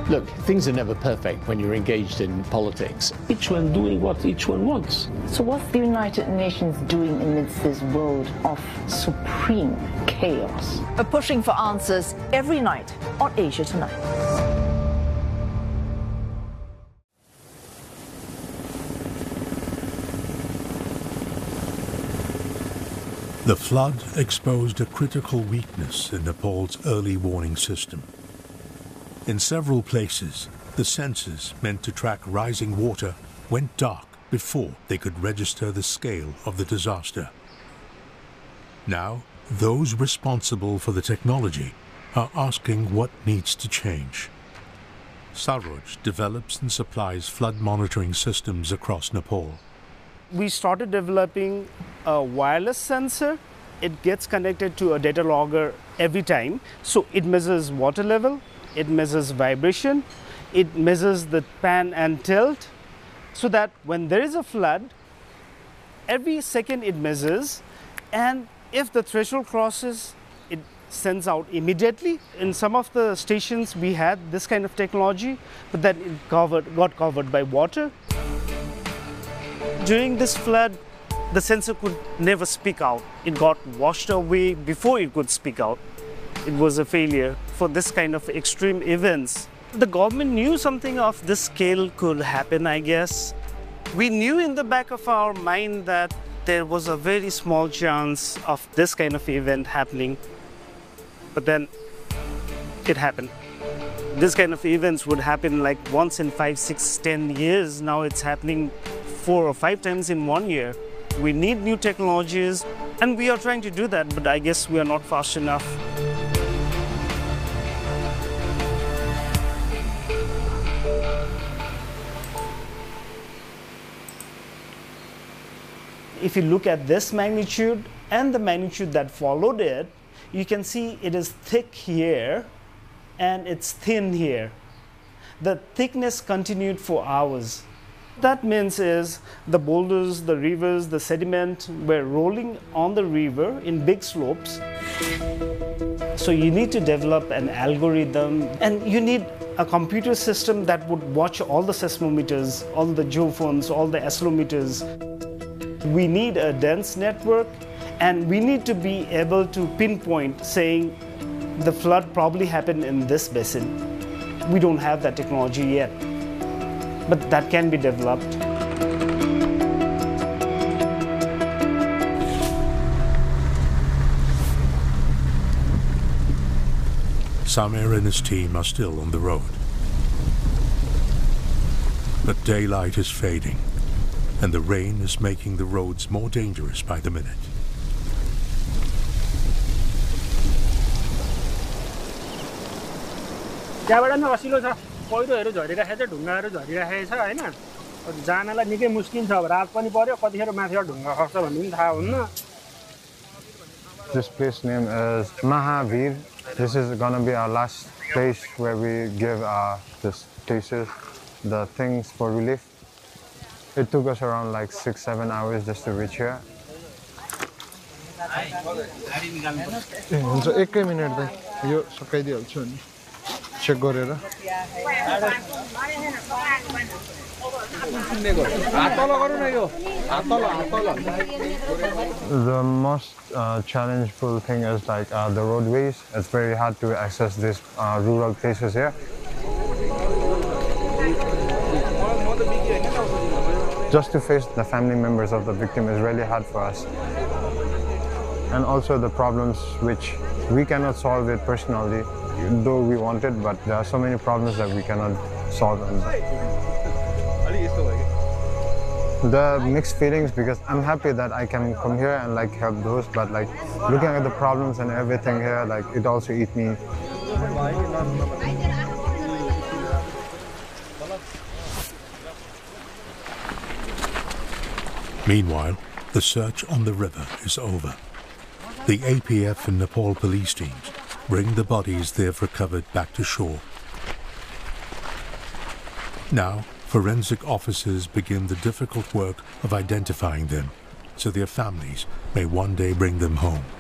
Look, things are never perfect when you're engaged in politics. Each one doing what each one wants. So what's the United Nations doing amidst this world of supreme chaos? We're pushing for answers every night on Asia Tonight. The flood exposed a critical weakness in Nepal's early warning system. In several places, the sensors meant to track rising water went dark before they could register the scale of the disaster. Now, those responsible for the technology are asking what needs to change. Saroj develops and supplies flood monitoring systems across Nepal. We started developing a wireless sensor. It gets connected to a data logger every time. So it measures water level, it measures vibration, it measures the pan and tilt, so that when there is a flood, every second it measures, and if the threshold crosses, it sends out immediately. In some of the stations we had this kind of technology, but then it got covered by water. During this flood, the sensor could never speak out. It got washed away before it could speak out. It was a failure for this kind of extreme events. The government knew something of this scale could happen, I guess. We knew in the back of our mind that there was a very small chance of this kind of event happening. But then it happened. This kind of events would happen like once in 5, 6, 10 years. Now it's happening 4 or 5 times in 1 year. We need new technologies, and we are trying to do that, but I guess we are not fast enough. If you look at this magnitude and the magnitude that followed it, you can see it is thick here and it's thin here. The thickness continued for hours. That means is the boulders, the rivers, the sediment were rolling on the river in big slopes. So you need to develop an algorithm, and you need a computer system that would watch all the seismometers, all the geophones, all the accelerometers. We need a dense network, and we need to be able to pinpoint saying the flood probably happened in this basin. We don't have that technology yet, but that can be developed. Samir and his team are still on the road. But daylight is fading, and the rain is making the roads more dangerous by the minute. त्यहाँबाट नि असिलो छ पहिरोहरू झरिरहेको छ ढुङ्गाहरू झरिरहेको छ हैन जानलाई निकै मुस्किल छ रात पनि पर्यो कतिखेर माथिबाट ढुङ्गा खस्छ भन्ने पनि थाहा हुन्न This place name is Mahavir. This is gonna be our last place where we give this places the things for relief. It took us around like 6-7 hours just to reach here. हुन्छ एकै minute दै यो सकाइदिहाल्छु नि check गरेर The most challenging thing is like the roadways. It's very hard to access these rural places here. Just to face the family members of the victim is really hard for us. And also the problems which we cannot solve it personally, though we want it, but there are so many problems that we cannot solve. The mixed feelings, because I'm happy that I can come here and like help those, but like looking at the problems and everything here, like it also eats me. Meanwhile, the search on the river is over. The APF and Nepal police teams bring the bodies they have recovered back to shore. Now, forensic officers begin the difficult work of identifying them so their families may one day bring them home.